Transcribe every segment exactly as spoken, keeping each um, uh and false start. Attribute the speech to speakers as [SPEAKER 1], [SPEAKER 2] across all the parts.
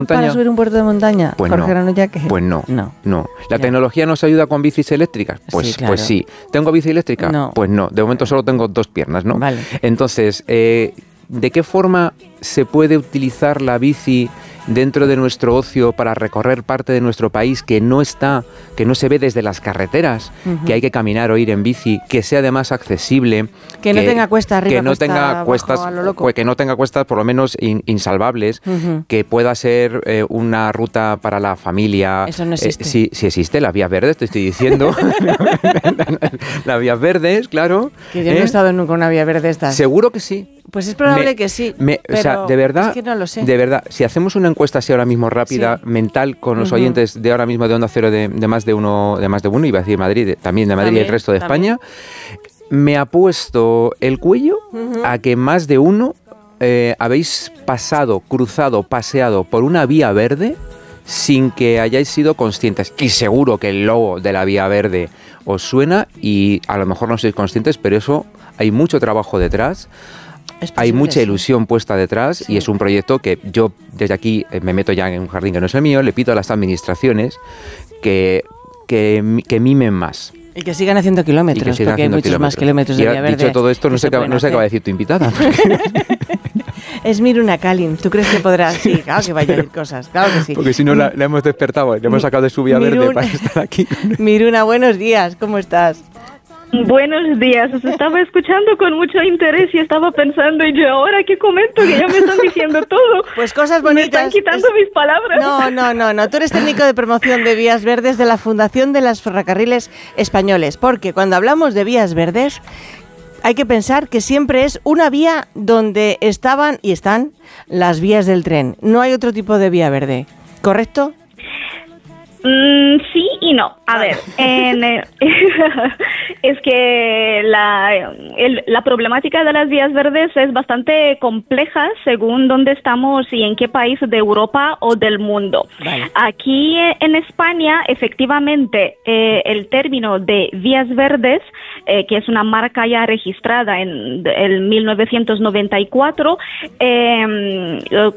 [SPEAKER 1] ¿Para subir un puerto de montaña?
[SPEAKER 2] Pues
[SPEAKER 1] Jorge
[SPEAKER 2] no,
[SPEAKER 1] Granollers, ¿qué?
[SPEAKER 2] pues no,
[SPEAKER 1] no.
[SPEAKER 2] no. ¿La
[SPEAKER 1] Ya.
[SPEAKER 2] tecnología nos ayuda con bicis eléctricas? Pues
[SPEAKER 1] Sí,
[SPEAKER 2] sí,
[SPEAKER 1] claro.
[SPEAKER 2] pues sí. ¿Tengo bici eléctrica?
[SPEAKER 1] No.
[SPEAKER 2] Pues no. De momento solo tengo dos piernas, ¿no?
[SPEAKER 1] Vale.
[SPEAKER 2] Entonces, eh, ¿de qué forma se puede utilizar la bici dentro de nuestro ocio para recorrer parte de nuestro país que no está, que no se ve desde las carreteras, uh-huh. que hay que caminar o ir en bici, que sea además accesible,
[SPEAKER 1] que, que no tenga cuesta arriba,
[SPEAKER 2] que no
[SPEAKER 1] cuesta
[SPEAKER 2] tenga
[SPEAKER 1] abajo,
[SPEAKER 2] cuestas,
[SPEAKER 1] a lo loco.
[SPEAKER 2] que no tenga cuestas por lo menos in, insalvables, uh-huh. que pueda ser eh, una ruta para la familia.
[SPEAKER 1] Eso no existe.
[SPEAKER 2] Eh, sí, sí existe, las vías verdes, te estoy diciendo. Las vías verdes, claro.
[SPEAKER 1] Que yo
[SPEAKER 2] ¿eh?
[SPEAKER 1] no he estado nunca en una vía verde estas.
[SPEAKER 2] Seguro que sí.
[SPEAKER 1] Pues es probable
[SPEAKER 2] me,
[SPEAKER 1] que sí.
[SPEAKER 2] Me,
[SPEAKER 1] pero
[SPEAKER 2] o sea, de verdad,
[SPEAKER 1] es que no lo sé.
[SPEAKER 2] De verdad, si hacemos una encuesta así ahora mismo rápida, sí. mental, con los uh-huh. oyentes de ahora mismo de Onda Cero de, de más de uno, de más de uno, iba a decir Madrid, de, también de Madrid también, y el resto de también. España, me ha puesto el cuello uh-huh. a que más de uno eh, habéis pasado, cruzado, paseado por una vía verde sin que hayáis sido conscientes. Y seguro que el logo de la vía verde os suena y a lo mejor no sois conscientes, pero eso hay mucho trabajo detrás. Hay mucha sí. ilusión puesta detrás sí. y es un proyecto que yo desde aquí me meto ya en un jardín que no es el mío, le pido a las administraciones que, que, que mimen más.
[SPEAKER 1] Y que sigan haciendo kilómetros, porque hay muchos kilómetros. más kilómetros de vía verde.
[SPEAKER 2] Dicho todo esto, no sé, qué, no sé qué va a decir tu invitada.
[SPEAKER 1] Es Miruna Kalin. ¿Tú crees que podrá? Sí, claro que vaya a ir cosas. Claro que sí.
[SPEAKER 2] Porque si no la, la hemos despertado, la hemos sacado de su vía Miruna, verde para estar aquí.
[SPEAKER 1] Miruna, buenos días. ¿Cómo estás?
[SPEAKER 3] Buenos días, os estaba escuchando con mucho interés y estaba pensando, y yo ahora qué comento, que ya me están diciendo todo.
[SPEAKER 1] Pues cosas bonitas.
[SPEAKER 3] Me están quitando
[SPEAKER 1] es...
[SPEAKER 3] mis palabras.
[SPEAKER 1] No, no, no, no, tú eres técnico de promoción de vías verdes de la Fundación de las Ferrocarriles Españoles, porque cuando hablamos de vías verdes hay que pensar que siempre es una vía donde estaban y están las vías del tren, no hay otro tipo de vía verde, ¿correcto?
[SPEAKER 3] Mm, sí y no. A ver, en, eh, es que la, el, la problemática de las vías verdes es bastante compleja según dónde estamos y en qué país de Europa o del mundo. Vale. Aquí eh, en España, efectivamente, eh, el término de vías verdes, eh, que es una marca ya registrada en, en mil novecientos noventa y cuatro, eh,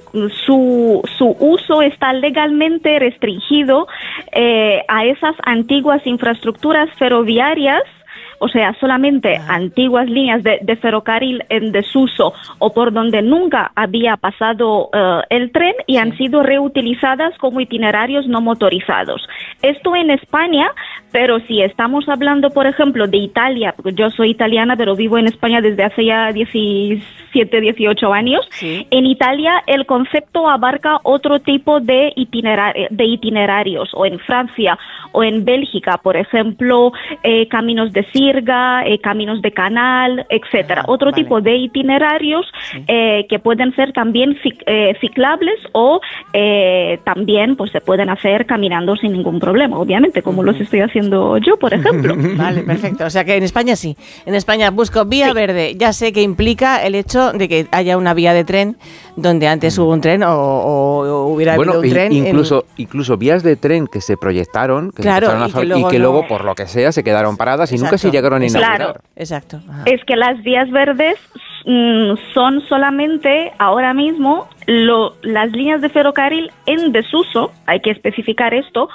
[SPEAKER 3] su, su uso está legalmente restringido Eh, a esas antiguas infraestructuras ferroviarias, o sea, solamente ah. antiguas líneas de, de ferrocarril en desuso o por donde nunca había pasado uh, el tren y sí. han sido reutilizadas como itinerarios no motorizados. Esto en España, pero si estamos hablando, por ejemplo, de Italia, porque yo soy italiana, pero vivo en España desde hace ya diecisiete, dieciocho años, sí. en Italia el concepto abarca otro tipo de, itinerar- de itinerarios, o en Francia o en Bélgica, por ejemplo, eh, caminos de sirga, eh, caminos de canal, etcétera. Ah, Otro vale. tipo de itinerarios sí. eh, que pueden ser también cic- eh, ciclables o eh, también pues se pueden hacer caminando sin ningún problema, obviamente, como uh-huh. los estoy haciendo yo, por ejemplo.
[SPEAKER 1] Vale, perfecto. O sea que en España sí. En España busco vía sí. verde. Ya sé que implica el hecho de que haya una vía de tren donde antes hubo un tren o, o hubiera
[SPEAKER 2] bueno,
[SPEAKER 1] habido un tren.
[SPEAKER 2] Incluso, en... incluso vías de tren que se proyectaron, que
[SPEAKER 1] claro,
[SPEAKER 2] se
[SPEAKER 1] y,
[SPEAKER 2] a,
[SPEAKER 1] que luego,
[SPEAKER 2] y que
[SPEAKER 1] no...
[SPEAKER 2] luego, por lo que sea, se quedaron paradas y Exacto. nunca se llegaron a inaugurar.
[SPEAKER 3] Claro.
[SPEAKER 1] Exacto. Ajá.
[SPEAKER 3] Es que las vías verdes mm, son solamente ahora mismo lo, las líneas de ferrocarril en desuso, hay que especificar esto,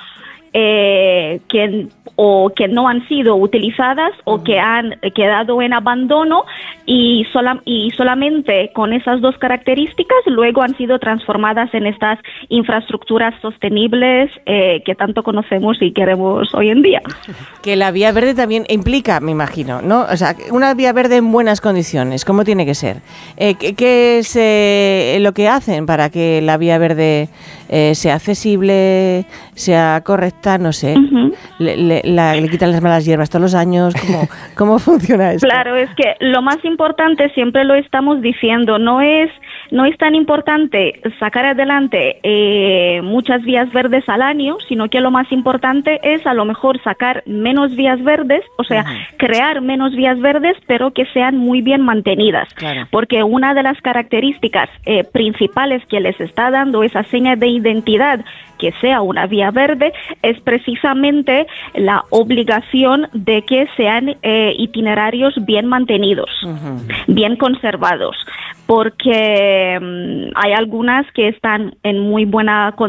[SPEAKER 3] eh, que o que no han sido utilizadas uh-huh. o que han quedado en abandono y, sola, y solamente con esas dos características luego han sido transformadas en estas infraestructuras sostenibles eh, que tanto conocemos y queremos hoy en día.
[SPEAKER 1] Que la vía verde también implica, me imagino, ¿no? O sea, una vía verde en buenas condiciones, ¿cómo tiene que ser? Eh, ¿Qué, qué es eh, lo que hacen para que la vía verde eh, sea accesible, sea correcta? No sé. Uh-huh. Le, le, la, le quitan las malas hierbas todos los años. ¿Cómo, cómo funciona esto?
[SPEAKER 3] Claro, es que lo más importante, siempre lo estamos diciendo, no es no es tan importante sacar adelante eh, muchas vías verdes al año, sino que lo más importante es a lo mejor sacar menos vías verdes, o sea, uh-huh. crear menos vías verdes, pero que sean muy bien mantenidas. Claro. Porque una de las características eh, principales que les está dando esa seña de identidad que sea una vía verde es precisamente la obligación de que sean eh, itinerarios bien mantenidos, uh-huh. bien conservados, porque um, hay algunas que están en muy buena condición